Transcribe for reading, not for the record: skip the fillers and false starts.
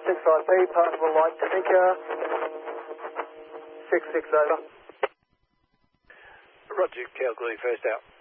65P, passable light Tanika. 66 over. Roger, Calgary, first out.